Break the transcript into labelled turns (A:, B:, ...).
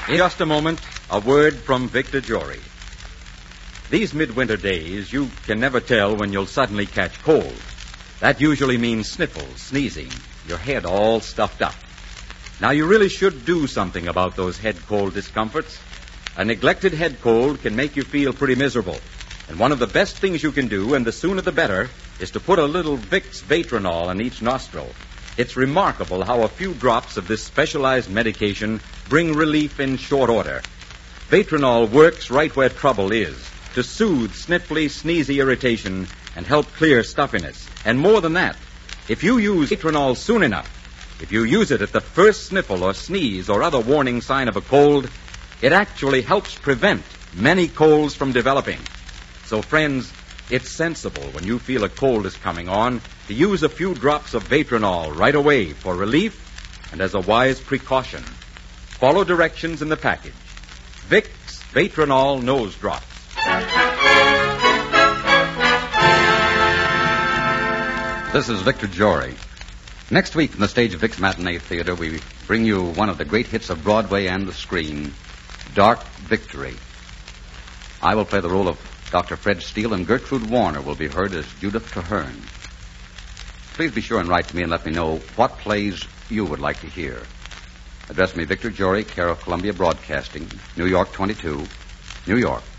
A: In just a moment, a word from Victor Jory. These midwinter days, you can never tell when you'll suddenly catch cold. That usually means sniffles, sneezing, your head all stuffed up. Now, you really should do something about those head cold discomforts. A neglected head cold can make you feel pretty miserable. And one of the best things you can do, and the sooner the better, is to put a little Vicks Vatronol in each nostril. It's remarkable how a few drops of this specialized medication bring relief in short order. Vatronol works right where trouble is, to soothe sniffly, sneezy irritation and help clear stuffiness. And more than that, if you use Vatronol soon enough, if you use it at the first sniffle or sneeze or other warning sign of a cold, it actually helps prevent many colds from developing. So, friends, it's sensible when you feel a cold is coming on to use a few drops of Vatronol right away for relief and as a wise precaution. Follow directions in the package. Vicks Vatronol Nose Drops.
B: This is Victor Jory. Next week, from the stage of Vic's Matinee Theater, we bring you one of the great hits of Broadway and the screen, Dark Victory. I will play the role of Dr. Fred Steele, and Gertrude Warner will be heard as Judith Traherne. Please be sure and write to me and let me know what plays you would like to hear. Address me, Victor Jory, care of Columbia Broadcasting, New York 22, New York.